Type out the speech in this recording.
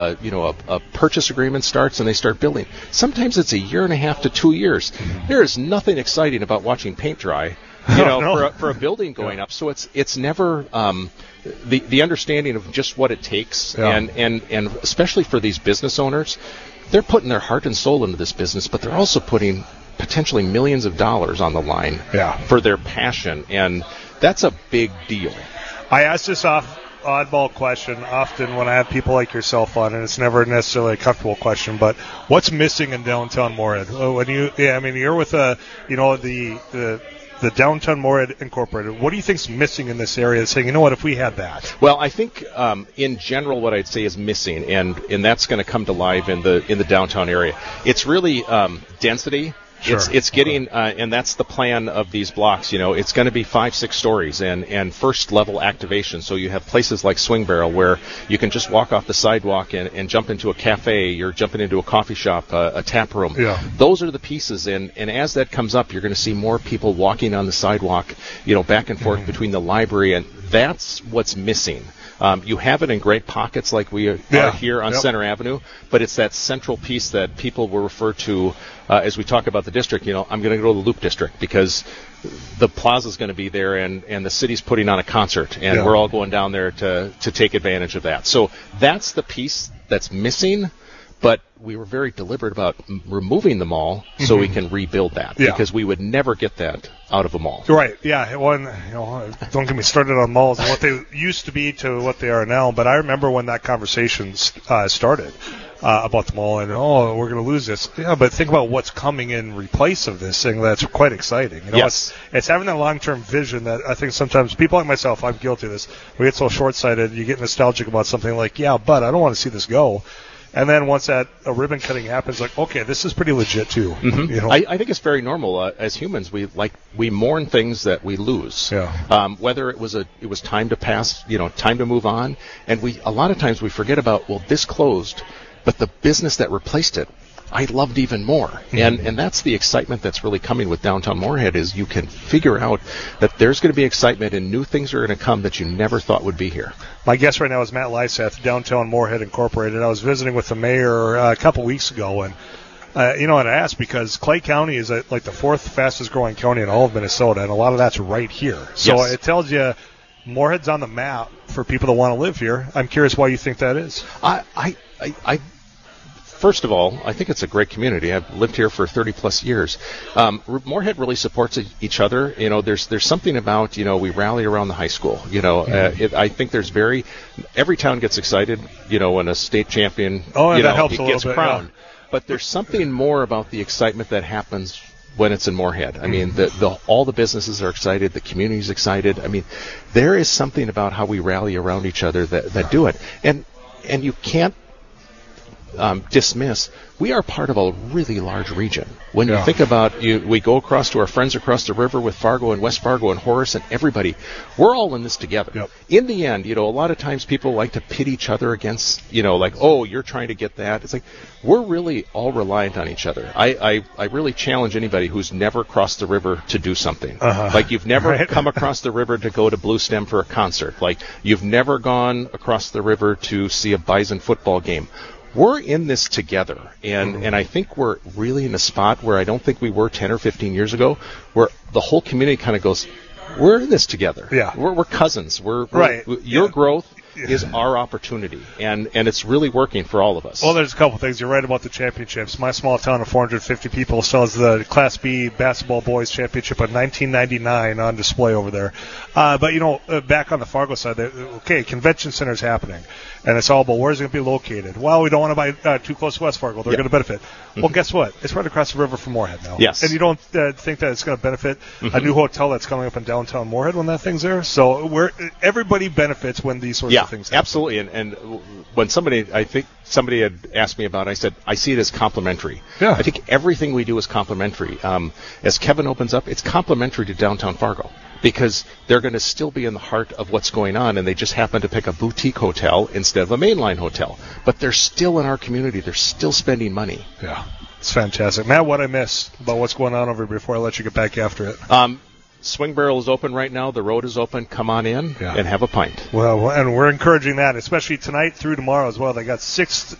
a purchase agreement starts and they start building. Sometimes it's a year and a half to 2 years. There is nothing exciting about watching paint dry, for a building going up. So it's never the understanding of just what it takes, and especially for these business owners, they're putting their heart and soul into this business, but they're also putting potentially millions of dollars on the line for their passion, and that's a big deal. I ask this oddball question often when I have people like yourself on, and it's never necessarily a comfortable question, but what's missing in downtown Moorhead? When you're with the Downtown Moorhead Incorporated, what do you think's missing in this area saying, you know what, if we had that? Well, I think in general what I'd say is missing, and that's going to come to life in the downtown area. It's really density. Sure. It's getting, and that's the plan of these blocks. It's going to be 5-6 stories and first level activation. So you have places like Swing Barrel where you can just walk off the sidewalk and jump into a cafe. You're jumping into a coffee shop, a tap room. Yeah. Those are the pieces. And as that comes up, you're going to see more people walking on the sidewalk, back and forth between the library, and that's what's missing. You have it in great pockets like we are here on Center Avenue, but it's that central piece that people will refer to as we talk about the district. I'm going to go to the Loop District because the plaza's going to be there and the city's putting on a concert, and we're all going down there to take advantage of that. So that's the piece that's missing, but we were very deliberate about removing the mall so we can rebuild that because we would never get that out of a mall. Right, yeah. Don't get me started on malls and what they used to be to what they are now, but I remember when that conversation started about the mall and, we're going to lose this. Yeah, but think about what's coming in replace of this thing. That's quite exciting. Yes. It's having that long-term vision that I think sometimes people like myself, I'm guilty of this, we get so short-sighted, you get nostalgic about something like, but I don't want to see this go. And then once that ribbon cutting happens, like, okay, this is pretty legit too. Mm-hmm. I think it's very normal as humans. We mourn things that we lose. Yeah. Whether it was time to pass, time to move on, and a lot of times we forget about, this closed, but the business that replaced it, I loved even more. Mm-hmm. And that's the excitement that's really coming with Downtown Moorhead, is you can figure out that there's going to be excitement and new things are going to come that you never thought would be here. My guest right now is Matt Lyseth, Downtown Moorhead Incorporated. I was visiting with the mayor a couple weeks ago, and and I asked because Clay County is like the fourth fastest growing county in all of Minnesota, and a lot of that's right here. So It tells you Moorhead's on the map for people that want to live here. I'm curious why you think that is. First of all, I think it's a great community. I've lived here for 30-plus years. Moorhead really supports each other. There's something about, we rally around the high school. I think every town gets excited, when a state champion, that helps he gets crowned. Yeah. But there's something more about the excitement that happens when it's in Moorhead. I mean, all the businesses are excited, the community's excited. I mean, there is something about how we rally around each other that do it. And you can't dismiss, we are part of a really large region. When you think about we go across to our friends across the river with Fargo and West Fargo and Horace and everybody, we're all in this together. Yep. In the end, a lot of times people like to pit each other against, you're trying to get that. It's like, we're really all reliant on each other. I really challenge anybody who's never crossed the river to do something. Like, you've never come across the river to go to Blue Stem for a concert. Like, you've never gone across the river to see a Bison football game. We're in this together, and I think we're really in a spot where I don't think we were 10 or 15 years ago, where the whole community kind of goes, we're in this together. Yeah. We're cousins. Your growth is our opportunity, and it's really working for all of us. Well, there's a couple things. You're right about the championships. My small town of 450 people still has the Class B Basketball Boys Championship of 1999 on display over there. But, back on the Fargo side, convention center is happening. And it's all about where's it going to be located. Well, we don't want to buy too close to West Fargo. They're going to benefit. Well, guess what? It's right across the river from Moorhead now. Yes. And you don't think that it's going to benefit a new hotel that's coming up in downtown Moorhead when that thing's there? So everybody benefits when these sorts of things happen. Absolutely. And when I think somebody had asked me about it, I said, I see it as complementary. Yeah. I think everything we do is complementary. As Kevin opens up, it's complementary to downtown Fargo, because they're going to still be in the heart of what's going on, and they just happen to pick a boutique hotel instead of a mainline hotel. But they're still in our community. They're still spending money. Yeah, it's fantastic. Matt, what I miss about what's going on over here before I let you get back after it? Swing Barrel is open right now. The road is open. Come on in and have a pint. Well, and we're encouraging that, especially tonight through tomorrow as well. They got 6